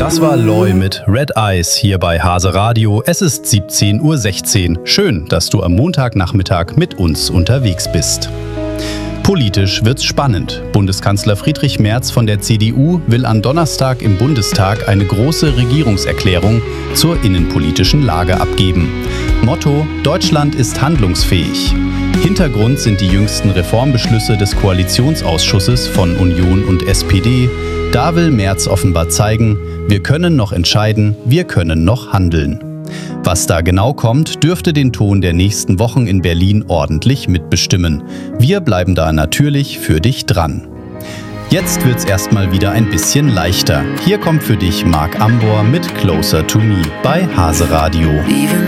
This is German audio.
Das war Loy mit Red Eyes hier bei Hase Radio. Es ist 17:16 Uhr. Schön, dass du am Montagnachmittag mit uns unterwegs bist. Politisch wird's spannend. Bundeskanzler Friedrich Merz von der CDU will am Donnerstag im Bundestag eine große Regierungserklärung zur innenpolitischen Lage abgeben. Motto: Deutschland ist handlungsfähig. Hintergrund sind die jüngsten Reformbeschlüsse des Koalitionsausschusses von Union und SPD. Da will Merz offenbar zeigen, wir können noch entscheiden, wir können noch handeln. Was da genau kommt, dürfte den Ton der nächsten Wochen in Berlin ordentlich mitbestimmen. Wir bleiben da natürlich für dich dran. Jetzt wird's erstmal wieder ein bisschen leichter. Hier kommt für dich Marc Ambor mit Closer to Me bei Hase Radio. Even